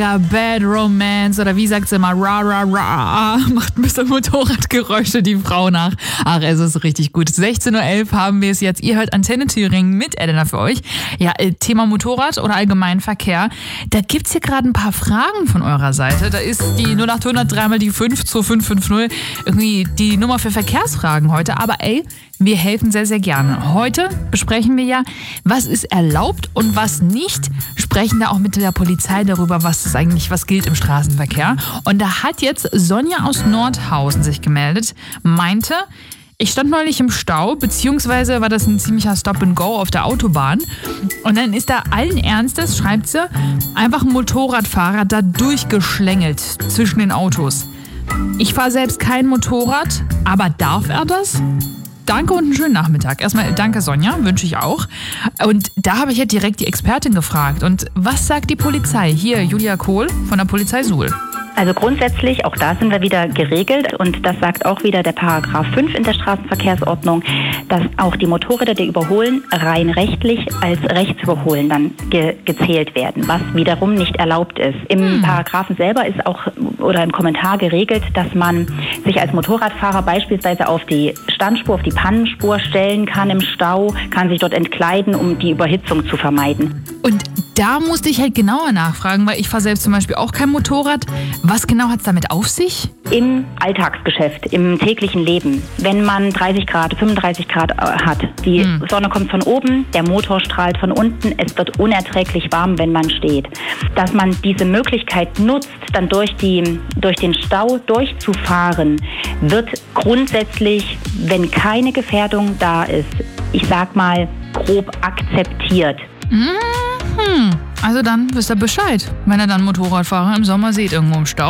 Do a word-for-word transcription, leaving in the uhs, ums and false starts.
Ja, Bad Romance oder wie sagt sie immer, ra, ra, ra, macht ein bisschen Motorradgeräusche die Frau nach. Ach, es ist richtig gut. sechzehn Uhr elf haben wir es jetzt. Ihr hört Antenne Thüringen mit Elena für euch. Ja, Thema Motorrad oder Allgemeinverkehr. Da gibt's hier gerade ein paar Fragen von eurer Seite. Da ist die null acht hundert drei mal die fünf zwei fünf fünf null irgendwie die Nummer für Verkehrsfragen heute. Aber ey, wir helfen sehr, sehr gerne. Heute besprechen wir ja, was ist erlaubt und was nicht. Sprechen da auch mit der Polizei darüber, was ist eigentlich, was gilt im Straßenverkehr. Und da hat jetzt Sonja aus Nordhausen sich gemeldet, meinte, ich stand neulich im Stau, beziehungsweise war das ein ziemlicher Stop-and-Go auf der Autobahn. Und dann ist da allen Ernstes, schreibt sie, einfach ein Motorradfahrer da durchgeschlängelt zwischen den Autos. Ich fahre selbst kein Motorrad, aber darf er das? Danke und einen schönen Nachmittag. Erstmal danke Sonja, wünsche ich auch. Und da habe ich ja direkt die Expertin gefragt. Und was sagt die Polizei? Hier, Julia Kohl von der Polizei Suhl. Also grundsätzlich, auch da sind wir wieder geregelt und das sagt auch wieder der Paragraph fünf in der Straßenverkehrsordnung, dass auch die Motorräder, die überholen, rein rechtlich als Rechtsüberholen dann ge- gezählt werden, was wiederum nicht erlaubt ist. Im hm. Paragraphen selber ist auch oder im Kommentar geregelt, dass man sich als Motorradfahrer beispielsweise auf die Standspur, auf die Pannenspur stellen kann im Stau, kann sich dort entkleiden, um die Überhitzung zu vermeiden. Und da musste ich halt genauer nachfragen, weil ich fahre selbst zum Beispiel auch kein Motorrad. Was genau hat es damit auf sich? Im Alltagsgeschäft, im täglichen Leben, wenn man dreißig Grad, fünfunddreißig Grad hat, die hm. Sonne kommt von oben, der Motor strahlt von unten, es wird unerträglich warm, wenn man steht. Dass man diese Möglichkeit nutzt, dann durch, die, durch den Stau durchzufahren, wird grundsätzlich, wenn keine Gefährdung da ist, ich sag mal, grob akzeptiert. Mhm. Also dann wisst ihr Bescheid, wenn ihr dann Motorradfahrer im Sommer seht irgendwo im Stau.